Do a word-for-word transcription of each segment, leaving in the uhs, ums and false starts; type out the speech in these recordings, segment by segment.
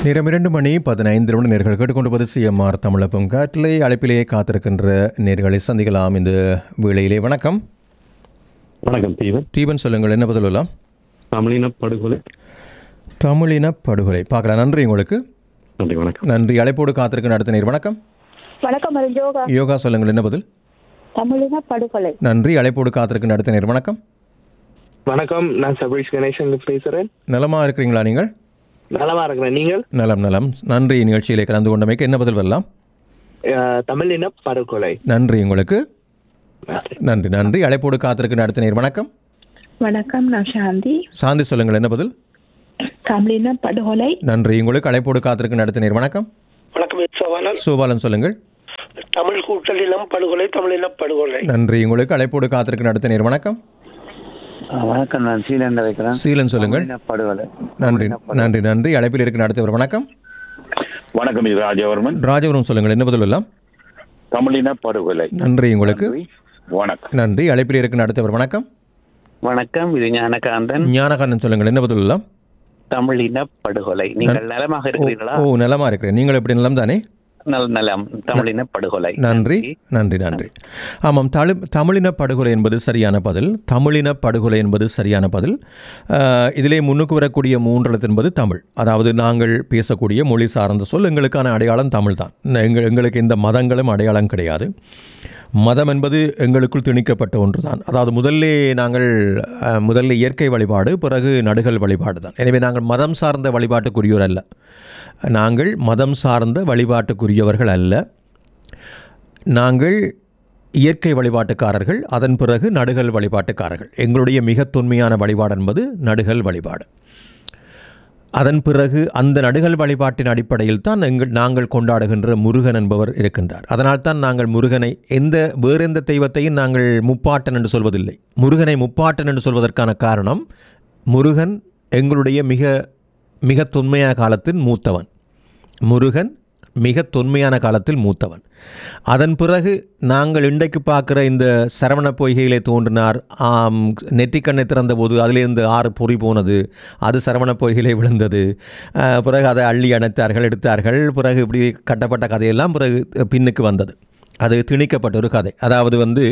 நேரம் இரண்டு மணி பதினைந்து நிமிடம் நேர்கள் கேட்டுக்கொண்டு சிஎம்ஆர் தமிழப்பம் காட்டிலே அழைப்பிலேயே காத்திருக்கின்ற நேர்களை சந்திக்கலாம் இந்த வேளையிலே. வணக்கம். வணக்கம் தீபன். தீபன் சொல்லுங்கள், என்ன பதில் சொல்லலாம்? தமிழின படுகொலை. தமிழின படுகொலை பார்க்கலாம். நன்றி உங்களுக்கு. நன்றி. வணக்கம். நன்றி. அழைப்போடு காத்திருக்கின்ற அடுத்த நேர். வணக்கம். வணக்கம் யோகா. யோகா சொல்லுங்கள், என்ன பதில்? தமிழின படுகொலை. நன்றி. அழைப்போடு காத்திருக்கின்ற அடுத்த நேர். வணக்கம். வணக்கம், நான் சபரீஷ் கணேசன் பேசுறேன். நலமா இருக்கிறீங்களா நீங்கள்? நலமா இருக்கிறேன், நீங்கள்? நலம் நலம். நன்றி. நிகழ்ச்சியிலே கலந்து கொண்டமைக்கு என்ன பதில் வரலாம்? தமிழின படுகொலை. நன்றி உங்களுக்கு. நன்றி நன்றி. அழைப்போடு காத்திருக்கின்ற அடுத்த நேர். வணக்கம். வணக்கம், நான் சாந்தி. சாந்தி சொல்லுங்கள், என்ன பதில்? தமிழின படுகொலை. நன்றி உங்களுக்கு. அழைப்போடு காத்திருக்கின்ற அடுத்த நேர். வணக்கம். வணக்கம், சோபாலன். சோபாலன் சொல்லுங்கள். தமிழ் கூட்டலினம் படுகொலை, தமிழின படுகொலை. நன்றி உங்களுக்கு. அழைப்போடு காத்திருக்கின்ற அடுத்த நேர். வணக்கம். வணக்கம், நான் சீலன் வைக்கிறேன். சீலன் சொல்லுங்கள். படுகொலை. நன்றி நன்றி நன்றி. அழைப்பில் இருக்கிற அடுத்தவர். வணக்கம். வணக்கம், இது ராஜவர்மன். ராஜவர்மன் சொல்லுங்கள், என்ன பதில் எல்லாம்? தமிழின படுகொலை. நன்றி உங்களுக்கு. வணக்கம். நன்றி. அழைப்பில் இருக்கிற அடுத்தவர். வணக்கம். வணக்கம், இது ஞானகாந்தன். ஞானகாந்தன் சொல்லுங்கள், என்ன பதில் எல்லாம்? தமிழின படுகொலை. நீங்கள் நலமாக இருக்கிறீர்களா? ஓ, நலமா இருக்கிறேன். நீங்கள் எப்படி நலம் தானே? நல் நலம். தமிழின படுகொலை. நன்றி நன்றி நன்றி. ஆமாம், தமிழ் தமிழின படுகொலை என்பது சரியான பதில். தமிழின படுகொலை என்பது சரியான பதில். இதிலே முன்னுக்கு வரக்கூடிய மூன்றெழுத்து என்பது தமிழ். அதாவது நாங்கள் பேசக்கூடிய மொழி சார்ந்த சொல். எங்களுக்கான அடையாளம் தமிழ் தான். எங்கள் எங்களுக்கு எந்த மதங்களும் அடையாளம் கிடையாது. மதம் என்பது எங்களுக்குள் திணிக்கப்பட்ட ஒன்று தான். அதாவது முதல்ல நாங்கள் முதல்ல இயற்கை வழிபாடு, பிறகு நடுகள் வழிபாடு தான். எனவே நாங்கள் மதம் சார்ந்த வழிபாட்டுக்குரியோர் அல்ல. நாங்கள் மதம் சார்ந்த வழிபாட்டுக்குரியவர்கள் அல்ல. நாங்கள் இயற்கை வழிபாட்டுக்காரர்கள், அதன் பிறகு நடுகள் வழிபாட்டுக்காரர்கள். எங்களுடைய மிக தொன்மையான வழிபாடு என்பது நடுகள் வழிபாடு. அதன் பிறகு அந்த நடுகள் வழிபாட்டின் அடிப்படையில் தான் எங்கள் நாங்கள் கொண்டாடுகின்ற முருகன் என்பவர் இருக்கின்றார். அதனால் தான் நாங்கள் முருகனை எந்த வேறெந்த தெய்வத்தையும் நாங்கள் முப்பாட்டன் என்று சொல்வதில்லை. முருகனை முப்பாட்டன் என்று சொல்வதற்கான காரணம், முருகன் எங்களுடைய மிக மிக தொன்மையான காலத்தின் மூத்தவன். முருகன் மிக தொன்மையான காலத்தில் மூத்தவன். அதன் பிறகு நாங்கள் இன்றைக்கு பார்க்குற இந்த சரவண பொய்கையிலே தோன்றினார், நெற்றிக்கண்ணை திறந்தபோது அதிலிருந்து ஆறு பொறி போனது, அது சரவண பொய்கையிலே விழுந்தது, பிறகு அதை அள்ளி அணைத்தார்கள், எடுத்தார்கள், பிறகு இப்படி கட்டப்பட்ட கதையெல்லாம் பிறகு பின்னுக்கு வந்தது. அது திணிக்கப்பட்ட ஒரு கதை. அதாவது வந்து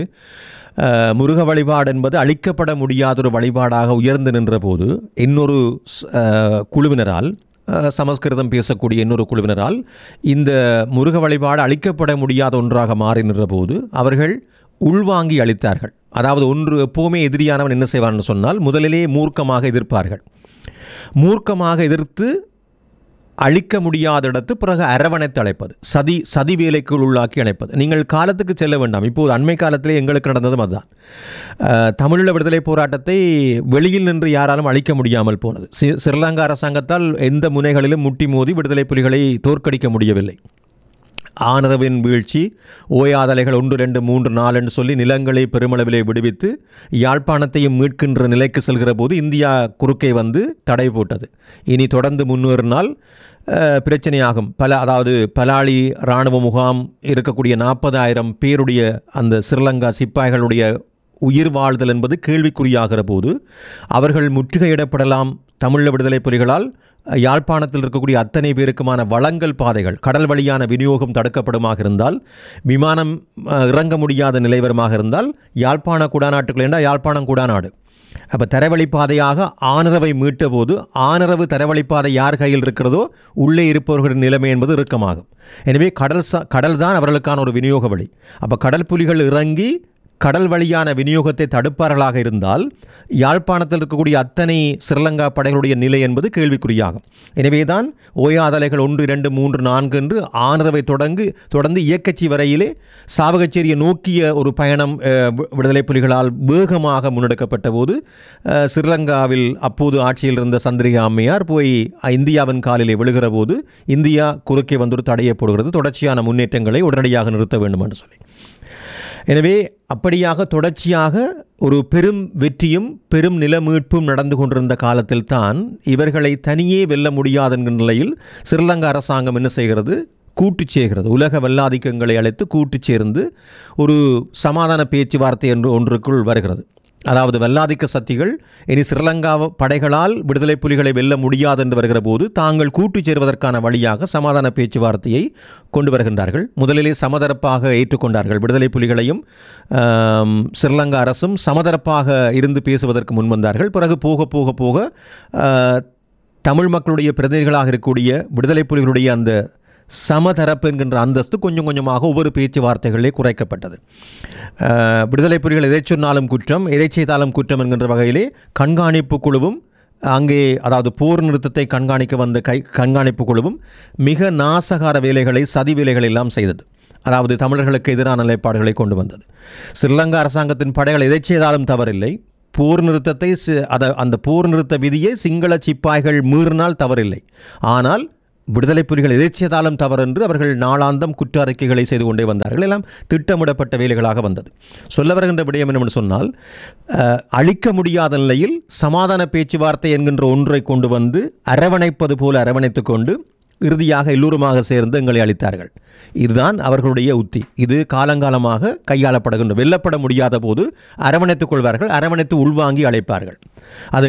முருக வழிபாடு என்பது அழிக்கப்பட முடியாத ஒரு வழிபாடாக உயர்ந்து நின்ற போது இன்னொரு குழுவினரால், சமஸ்கிருதம் பேசக்கூடிய இன்னொரு குழுவினரால் இந்த முருக வழிபாடு அழிக்கப்பட முடியாத ஒன்றாக மாறி நின்ற போது அவர்கள் உள்வாங்கி அளித்தார்கள். அதாவது ஒன்று எப்போவுமே எதிரியானவன் என்ன செய்வான்னு சொன்னால் முதலிலே மூர்க்கமாக எதிர்ப்பார்கள். மூர்க்கமாக எதிர்த்து அழிக்க முடியாத இடத்து பிறகு அரவணைத்து அழைப்பது, சதி சதி வேலைக்குள் உள்ளாக்கி அழைப்பது. நீங்கள் காலத்துக்கு செல்ல வேண்டாம். இப்போது அண்மை காலத்திலே எங்களுக்கு நடந்ததும் அதுதான். தமிழீழ விடுதலை போராட்டத்தை வெளியில் நின்று யாராலும் அழிக்க முடியாமல் போனது. சி ஸ்ரீலங்கா அரசாங்கத்தால் எந்த முனைகளிலும் முட்டி மோதி விடுதலை புலிகளை தோற்கடிக்க முடியவில்லை. ஆனரவின் வீழ்ச்சி, ஓயாதலைகள் ஒன்று ரெண்டு மூன்று நாலு என்று சொல்லி நிலங்களை பெருமளவிலே விடுவித்து யாழ்ப்பாணத்தையும் மீட்கின்ற நிலைக்கு செல்கிற போது இந்தியா குறுக்கே வந்து தடை போட்டது. இனி தொடர்ந்து முன்னேறினால் பிரச்சனையாகும். பல அதாவது பலாளி இராணுவ முகாம் இருக்கக்கூடிய நாற்பதாயிரம் பேருடைய அந்த ஸ்ரீலங்கா சிப்பாய்களுடைய உயிர் வாழ்தல் என்பது கேள்விக்குறியாகிற போது அவர்கள் முற்றுகையிடப்படலாம். தமிழீழ விடுதலை புலிகளால் யாழ்ப்பாணத்தில் இருக்கக்கூடிய அத்தனை பேருக்குமான வளங்கள், பாதைகள், கடல் வழியான விநியோகம் தடுக்கப்படுமாக இருந்தால், விமானம் இறங்க முடியாத நிலைவரமாக இருந்தால், யாழ்ப்பாண குடாநாட்டுகள் என்றால் யாழ்ப்பாணம் குடாநாடு. அப்போ தரவழிப்பாதையாக ஆனரவை மீட்ட போது ஆனரவு தரவழிப்பாதை யார் கையில் இருக்கிறதோ உள்ளே இருப்பவர்களின் நிலைமை என்பது இறுக்கமாகும். எனவே கடல் சா கடல் தான் அவர்களுக்கான ஒரு விநியோக வழி. அப்போ கடல் புலிகள் இறங்கி கடல் வழியான விநியோகத்தை தடுப்பார்களாக இருந்தால் யாழ்ப்பாணத்தில் இருக்கக்கூடிய அத்தனை ஸ்ரீலங்கா படைகளுடைய நிலை என்பது கேள்விக்குறியாகும். எனவேதான் ஓயாதலைகள் ஒன்று இரண்டு மூன்று நான்கு என்று ஆனரவை தொடங்கி தொடர்ந்து இயக்கச்சி வரையிலே சாவகச்சேரியை நோக்கிய ஒரு பயணம் விடுதலை புலிகளால் வேகமாக முன்னெடுக்கப்பட்ட போது ஸ்ரீலங்காவில் அப்போது ஆட்சியில் இருந்த சந்திரிகா அம்மையார் போய் இந்தியாவின் காலிலே விழுகிற போது இந்தியா குறுக்கே வந்து ஒரு தடையை போடுகிறது. தொடர்ச்சியான முன்னேற்றங்களை உடனடியாக நிறுத்த வேண்டும் என்று சொல்லி. எனவே அப்படியாக தொடர்ச்சியாக ஒரு பெரும் வெற்றியும் பெரும் நிலமீட்பும் நடந்து கொண்டிருந்த காலத்தில் தான் இவர்களை தனியே வெல்ல முடியாத நிலையில் ஸ்ரீலங்கா அரசாங்கம் என்ன செய்கிறது? கூட்டு சேர்கிறது. உலக வல்லாதிக்கங்களை அழைத்து கூட்டு சேர்ந்து ஒரு சமாதான பேச்சுவார்த்தை என்று ஒன்றுக்குள் வருகிறது. அதாவது வல்லாதிக்க சக்திகள் இனி ஸ்ரீலங்கா படைகளால் விடுதலை புலிகளை வெல்ல முடியாது என்று வருகிற போது தாங்கள் கூட்டு சேர்வதற்கான வழியாக சமாதான பேச்சுவார்த்தையை கொண்டு வருகின்றார்கள். முதலிலே சமதரப்பாக ஏற்றுக்கொண்டார்கள். விடுதலை புலிகளையும் ஸ்ரீலங்கா அரசும் சமதரப்பாக இருந்து பேசுவதற்கு முன்வந்தார்கள். பிறகு போக போக போக தமிழ் மக்களுடைய பிரதிநிதிகளாக இருக்கக்கூடிய விடுதலை புலிகளுடைய அந்த சமதரப்பு என்கின்ற அந்தஸ்து கொஞ்சம் கொஞ்சமாக ஒவ்வொரு பேச்சுவார்த்தைகளிலே குறைக்கப்பட்டது. விடுதலை புலிகள் எதை சொன்னாலும் குற்றம், எதை செய்தாலும் குற்றம் என்கின்ற வகையிலே கண்காணிப்பு குழுவும் அங்கே, அதாவது போர் நிறுத்தத்தை கண்காணிக்க வந்த கை கண்காணிப்பு குழுவும் மிக நாசகார வேலைகளை, சதி வேலைகள் எல்லாம் செய்தது. அதாவது தமிழர்களுக்கு எதிரான நிலைப்பாடுகளை கொண்டு வந்தது. ஸ்ரீலங்கா அரசாங்கத்தின் படைகள் எதை செய்தாலும் தவறில்லை. போர் நிறுத்தத்தை அதை அந்த போர் நிறுத்த விதியை சிங்கள சிப்பாய்கள் மீறினால் தவறில்லை. ஆனால் விடுதலை புலிகள் எதிர்ச்சியதாலும் தவறென்று அவர்கள் நாளாந்தம் குற்ற அறிக்கைகளை செய்து கொண்டே வந்தார்கள். எல்லாம் திட்டமிடப்பட்ட வேலைகளாக வந்தது. சொல்ல வருகின்ற விடயம் என்னவென்று சொன்னால், அழிக்க முடியாத நிலையில் சமாதான பேச்சுவார்த்தை என்கின்ற ஒன்றை கொண்டு வந்து அரவணைப்பது போல அரவணைத்து கொண்டு இறுதியாக எல்லோருமாக சேர்ந்து எங்களை அளித்தார்கள். இதுதான் அவர்களுடைய உத்தி. இது காலங்காலமாக கையாளப்படுகின்ற, வெல்லப்பட முடியாத போது அரவணைத்துக் கொள்வார்கள், அரவணைத்து உள்வாங்கி அழைப்பார்கள். அது